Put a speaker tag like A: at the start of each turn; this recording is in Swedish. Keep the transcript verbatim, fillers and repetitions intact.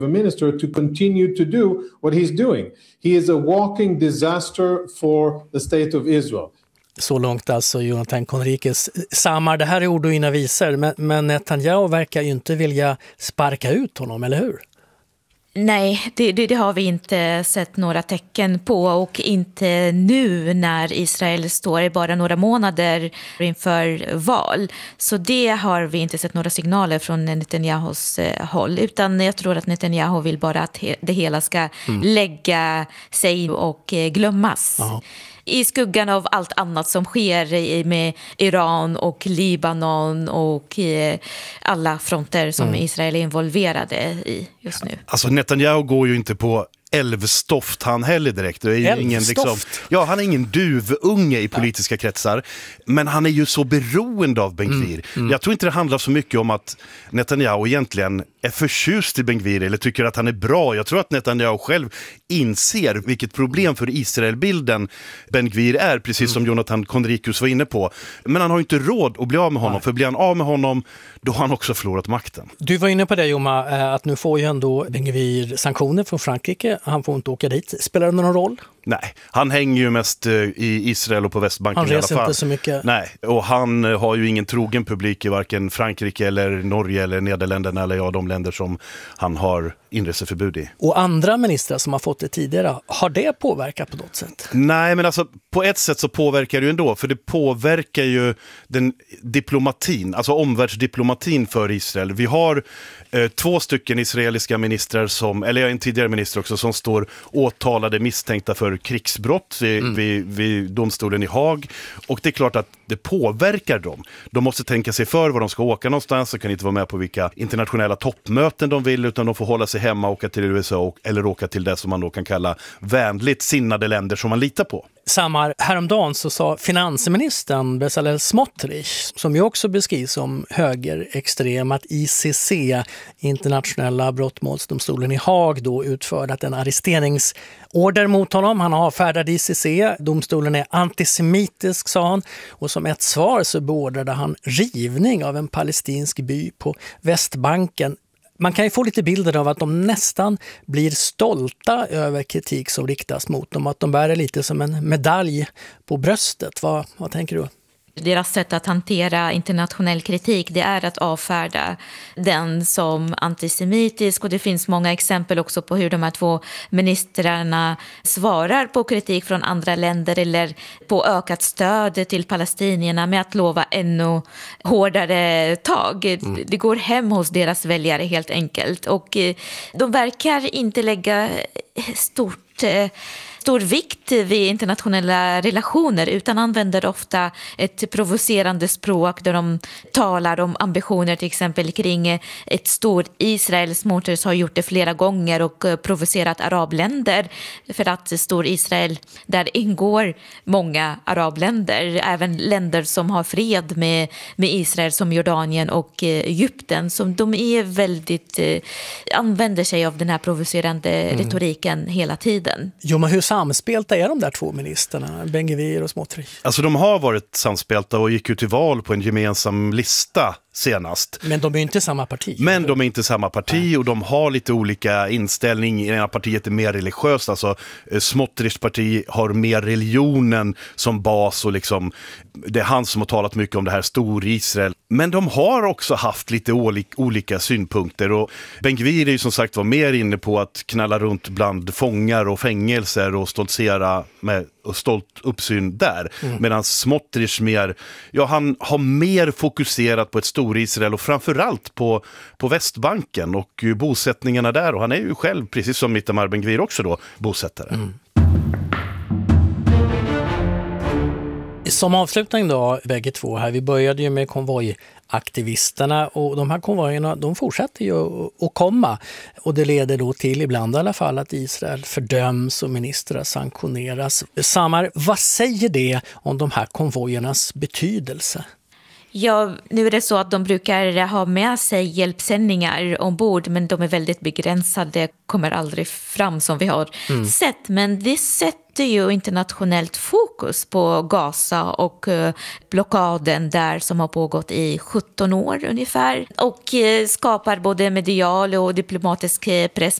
A: minister to continue to do what he's doing. He is a walking disaster for the state of Israel.
B: Så långt alltså Jonathan Conricus. Samar, det här är ord och inga visor, men, men Netanyahu verkar ju inte vilja sparka ut honom, eller hur?
C: Nej, det, det, det har vi inte sett några tecken på, och inte nu när Israel står i bara några månader inför val. Så det har vi inte sett några signaler från Netanyahus eh, håll, utan jag tror att Netanyahu vill bara att he, det hela ska mm. lägga sig och eh, glömmas. Aha. I skuggan av allt annat som sker med Iran och Libanon och alla fronter som mm. Israel är involverade i just nu.
D: Alltså Netanyahu går ju inte på älvstoft han heller direkt. Det är ingen, liksom, ja, han är ingen duvunge i politiska ja. kretsar, men han är ju så beroende av Ben-Gvir. Mm. Mm. Jag tror inte det handlar så mycket om att Netanyahu egentligen är förtjust i Ben-Gvir eller tycker att han är bra. Jag tror att Netanyahu själv inser vilket problem för Israelbilden Ben-Gvir är, precis mm. som Jonathan Conricus var inne på. Men han har ju inte råd att bli av med honom, Nej. för blir han av med honom, då har han också förlorat makten. Du var inne på det, Joma, att nu får ju ändå Ben-Gvir sanktioner från Frankrike. Han får inte åka dit. Spelar det någon roll? Nej, han hänger ju mest i Israel och på Västbanken i alla fall. Han reser inte så mycket. Nej, och han har ju ingen trogen publik i varken Frankrike eller Norge eller Nederländerna eller ja, de länder som han har inreseförbud i. Och andra ministrar som har fått det tidigare, har det påverkat på något sätt? Nej, men alltså på ett sätt så påverkar det ju ändå, för det påverkar ju den diplomatin, alltså omvärldsdiplomatin för Israel. Vi har eh, två stycken israeliska ministrar som, eller en tidigare minister också, som står åtalade misstänkta för krigsbrott vid, mm. vid, vid domstolen i Haag, och det är klart att det påverkar dem. De måste tänka sig för var de ska åka någonstans, och kan inte vara med på vilka internationella toppmöten de vill, utan de får hålla sig hemma, åka till U S A och, eller åka till det som man då kan kalla vänligt sinnade länder som man litar på. Samar, häromdagen så sa finansministern Bezalel Smotrich, som ju också beskrivs som högerextrem, att I C C, internationella brottmålsdomstolen i Haag, då utfördat en arresteringsorder mot honom. Han har avfärdat I C C. Domstolen är antisemitisk, sa han. Och som ett svar så beordrade han rivning av en palestinsk by på Västbanken. Man kan ju få lite bilder av att de nästan blir stolta över kritik som riktas mot dem. Att de bär lite som en medalj på bröstet. Vad, vad tänker du?
C: Deras sätt att hantera internationell kritik, det är att avfärda den som antisemitisk, och det finns många exempel också på hur de här två ministrarna svarar på kritik från andra länder eller på ökat stöd till palestinierna med att lova ännu hårdare tag. Mm. Det går hem hos deras väljare helt enkelt, och de verkar inte lägga stort stor vikt vid internationella relationer, utan använder ofta ett provocerande språk där de talar om ambitioner till exempel kring ett stort Israel. Smotrich har gjort det flera gånger och provocerat arabländer, för att stor Israel, där ingår många arabländer, även länder som har fred med, med Israel som Jordanien och Egypten, som de är väldigt använder sig av den här provocerande mm. retoriken hela tiden.
B: Jo, men hur samspelta är de där två ministrarna, Ben-Gvir och Smotrich?
D: Alltså de har varit samspelta och gick ut till val på en gemensam lista senast.
B: Men de är inte samma parti.
D: Men de är inte samma parti, och de har lite olika inställning. Ena partiet är mer religiöst, alltså Smotrichs parti har mer religionen som bas, och liksom det är han som har talat mycket om det här stor Israel. Men de har också haft lite olika synpunkter, och Ben-Gvir är ju som sagt var mer inne på att knalla runt bland fångar och fängelser och stoltsera med och stolt uppsyn där. Mm. Medan Smotrich mer, ja, han har mer fokuserat på ett stor Israel och framförallt på, på Västbanken och bosättningarna där, och han är ju själv, precis som Itamar Ben-Gvir också då, bosättare. Mm.
B: Som avslutning då, bägge två här, vi började ju med konvojaktivisterna, och de här konvojerna, de fortsätter ju att komma, och det leder då till ibland i alla fall att Israel fördöms och ministrar sanktioneras. Samar, vad säger det om de här konvojernas betydelse?
C: Ja, nu är det så att de brukar ha med sig hjälpsändningar ombord, men de är väldigt begränsade, kommer aldrig fram som vi har mm. sett. Men det sätter sätter ju internationellt fokus på Gaza och eh, blockaden där som har pågått i sjutton år ungefär och eh, skapar både medial och diplomatisk press